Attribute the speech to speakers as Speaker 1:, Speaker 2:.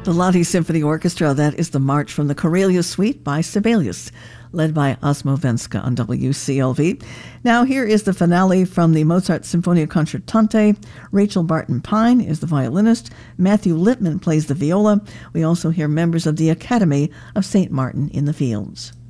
Speaker 1: The Lati Symphony Orchestra, that is the March from the Karelia Suite by Sibelius, led by Osmo Venska on WCLV. Now here is the finale from the Mozart Sinfonia Concertante. Rachel Barton Pine is the violinist. Matthew Littman plays the viola. We also hear members of the Academy of St. Martin in the Fields.